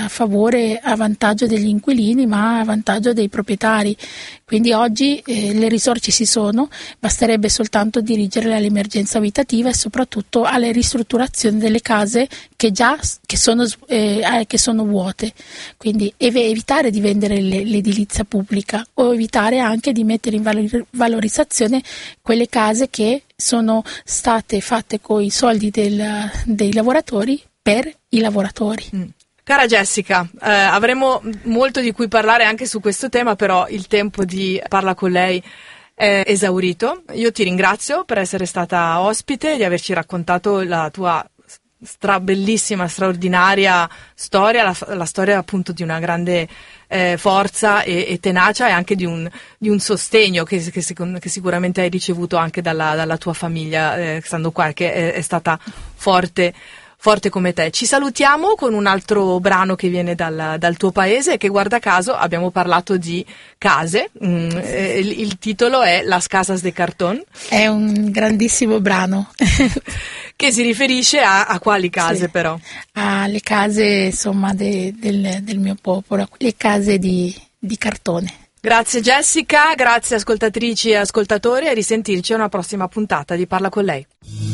a favore, a vantaggio degli inquilini, ma a vantaggio dei proprietari. Quindi oggi le risorse ci sono, basterebbe soltanto dirigerle all'emergenza abitativa e soprattutto alle ristrutturazioni delle case che sono vuote. Quindi evitare di vendere l'edilizia pubblica o evitare anche di mettere in valorizzazione quelle case che sono state fatte con i soldi dei lavoratori per i lavoratori. Cara Jessica, avremo molto di cui parlare anche su questo tema, però il tempo di Parla con lei è esaurito. Io ti ringrazio per essere stata ospite, di averci raccontato la tua bellissima, straordinaria storia, la storia appunto di una grande forza e tenacia, e anche di un sostegno che sicuramente hai ricevuto anche dalla tua famiglia, stando qua, che è stata forte come te. Ci salutiamo con un altro brano che viene dal tuo paese, che guarda caso abbiamo parlato di case. Il titolo è Las Casas de Cartón. È un grandissimo brano. Che si riferisce a quali case? Sì. Però? Alle case, insomma, del mio popolo, le case di cartone. Grazie Jessica, grazie ascoltatrici e ascoltatori, e risentirci a una prossima puntata di Parla con lei.